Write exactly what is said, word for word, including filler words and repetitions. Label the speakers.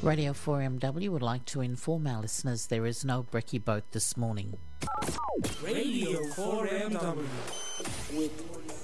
Speaker 1: Radio four M W would like to inform our listeners there is no brekkie boat this morning.
Speaker 2: Radio four M W with